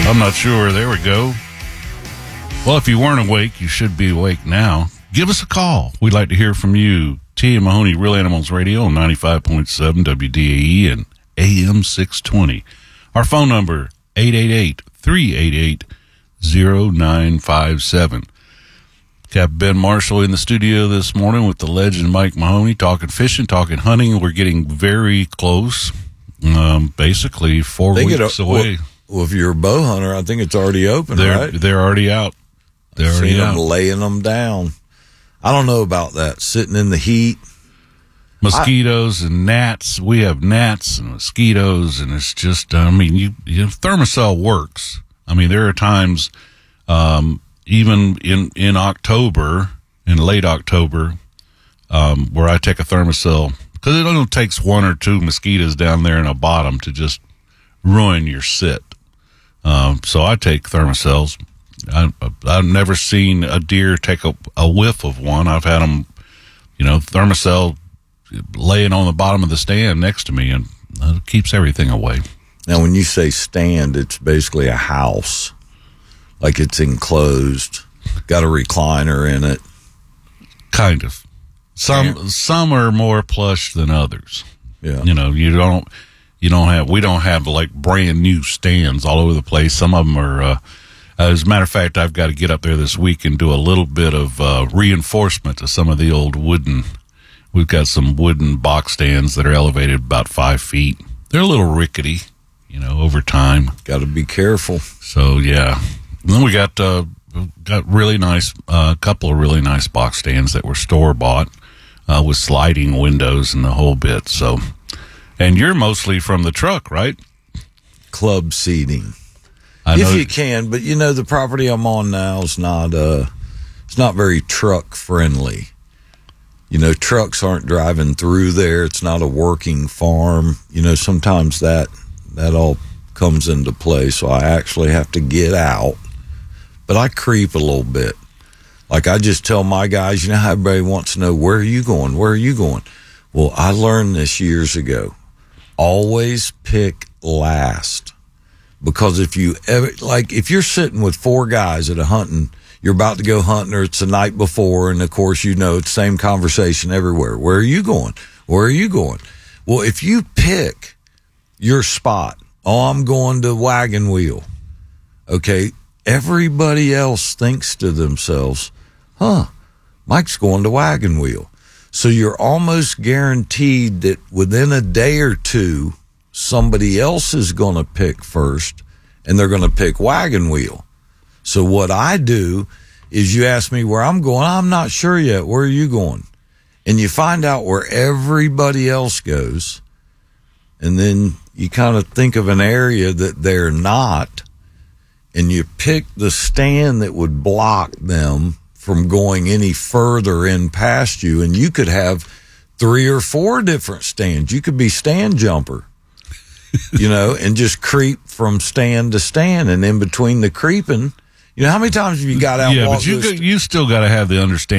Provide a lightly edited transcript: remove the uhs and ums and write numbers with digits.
I'm not sure. There we go. Well, if you weren't awake, you should be awake now. Give us a call. We'd like to hear from you. T. and Mahoney Real Animals Radio on 95.7 WDAE and AM 620. Our phone number, 888-388-0957. Captain Ben Marshall in the studio this morning with the legend Mike Mahoney, talking fishing, talking hunting. We're getting very close, basically 4 weeks away. Well, if you're a bow hunter, I think it's already open, right? They're already out. They're already out. Laying them down. I don't know about that. Sitting in the heat. Mosquitoes and gnats. We have gnats and mosquitoes, and it's just, Thermacell works. I mean, there are times, even in October, in late October, where I take a Thermacell, because it only takes one or two mosquitoes down there in a bottom to just ruin your sit. So I take Thermacells. I've never seen a deer take a whiff of one. I've had them, Thermacell laying on the bottom of the stand next to me, and it keeps everything away. Now, when you say stand, it's basically a house. Like it's enclosed, got a recliner in it. Kind of. Some are more plush than others. Yeah. We don't have like brand new stands all over the place. Some of them are, as a matter of fact, I've got to get up there this week and do a little bit of reinforcement to some of the old wooden. We've got some wooden box stands that are elevated about 5 feet. They're a little rickety, over time. Got to be careful. So, yeah. And then we got really nice, couple of really nice box stands that were store-bought with sliding windows and the whole bit. So, and you're mostly from the truck, right? Club seating. If you can, but the property I'm on now is it's not very truck friendly. Trucks aren't driving through there. It's not a working farm. Sometimes that all comes into play. So I actually have to get out, but I creep a little bit. Like I just tell my guys, how everybody wants to know, where are you going? Where are you going? Well, I learned this years ago. Always pick last. Because if you're sitting with four guys at a hunting, you're about to go hunting, or it's the night before, and of course, it's the same conversation everywhere. Where are you going? Where are you going? Well, if you pick your spot, I'm going to Wagon Wheel. Okay, everybody else thinks to themselves, Mike's going to Wagon Wheel. So you're almost guaranteed that within a day or two, somebody else is going to pick first, and they're going to pick Wagon Wheel. So what I do is you ask me where I'm going. I'm not sure yet. Where are you going? And you find out where everybody else goes. And then you kind of think of an area that they're not. And you pick the stand that would block them from going any further in past you. And you could have 3 or 4 different stands. You could be stand jumper. And just creep from stand to stand. And in between the creeping, how many times have you got out? Yeah, but you still got to have the understanding